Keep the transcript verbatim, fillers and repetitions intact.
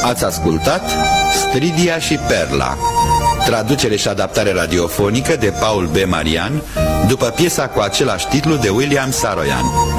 Ați ascultat Stridia și Perla, traducere și adaptare radiofonică de Paul B. Marian, după piesa cu același titlu de William Saroyan.